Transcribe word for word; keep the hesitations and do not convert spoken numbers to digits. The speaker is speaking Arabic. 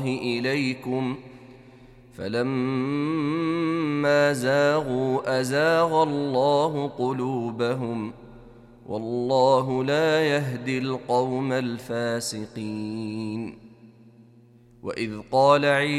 إليكم فلما زاغوا أزاغ الله قلوبهم والله لا يهدي القوم الفاسقين. وإذ قال عيسى